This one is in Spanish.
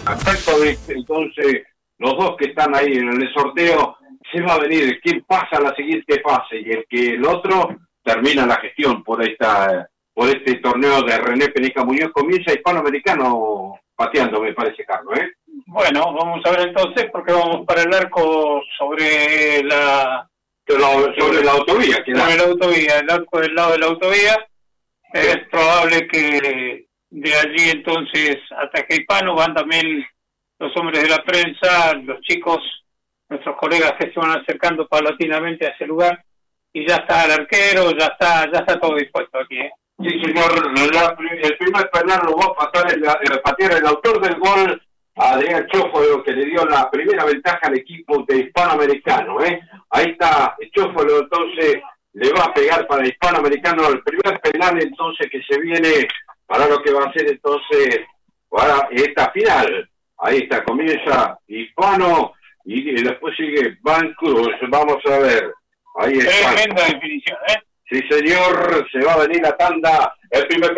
Entonces, los dos que están ahí en el sorteo, se va a venir quién pasa a la siguiente fase y el otro termina la gestión por este torneo de René Penica Muñoz. Comienza Hispanoamericano pateando, me parece, Carlos, ¿eh? Bueno, vamos a ver entonces, porque vamos para el arco sobre la autovía. Sobre la autovía, el arco del lado de la autovía. Es probable que de allí entonces hasta Hispano van también los hombres de la prensa, los chicos, nuestros colegas que se van acercando paulatinamente a ese lugar, y ya está el arquero, ya está todo dispuesto aquí, ¿eh? Sí, señor, el primer penal lo va a patear el autor del gol, Adrián Chófolo, que le dio la primera ventaja al equipo de Hispanoamericano, ¿eh? Ahí está Chófolo, entonces le va a pegar para Hispanoamericano el primer penal, entonces, que se viene para lo que va a ser entonces para esta final. Ahí está, comienza Hispano y después sigue Van Cruz. Vamos a ver, ahí está. Tremenda definición, ¿eh? Sí, señor, se va a venir la tanda, el primer